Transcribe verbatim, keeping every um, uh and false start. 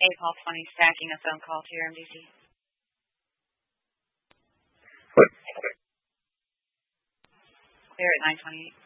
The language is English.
A Paul twenty, stacking a phone call to your M D C. Clear at nine twenty-eight.